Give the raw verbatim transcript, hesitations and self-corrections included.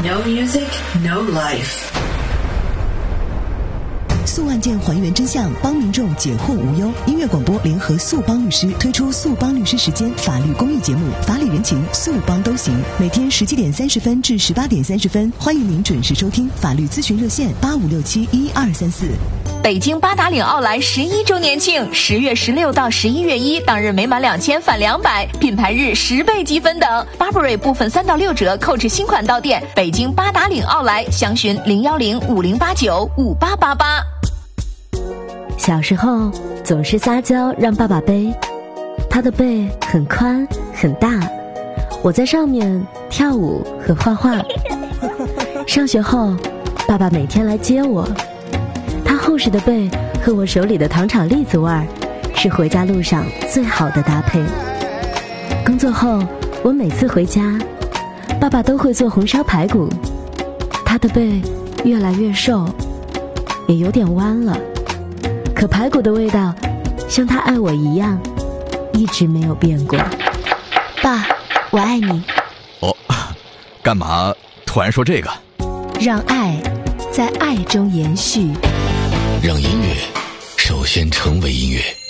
No music, no life. 速案件还原真相，帮民众解惑无忧。音乐广播联合速帮律师推出速帮律师时间法律公益节目，法理人情，速帮都行。每天十七点三十分至十八点三十分，欢迎您准时收听法律咨询热线八五六七一二三四。 北京八达岭奥莱十一周年庆，十月十六到十一月一，当日每满两千返两百，品牌日十倍积分等。Burberry 部分三到六折，购置新款到店。北京八达岭奥莱，详询零幺零五零八九五八八八。 小时候总是撒娇让爸爸背，他的背很宽很大，我在上面跳舞和画画。上学后，爸爸每天来接我，他厚实的背和我手里的糖炒栗子味儿，是回家路上最好的搭配。工作后，我每次回家，爸爸都会做红烧排骨，他的背越来越瘦，也有点弯了。可排骨的味道像他爱我一样，一直没有变过。 爸，我爱你。 哦，干嘛突然说这个？ 让爱在爱中延续， 让音乐首先成为音乐。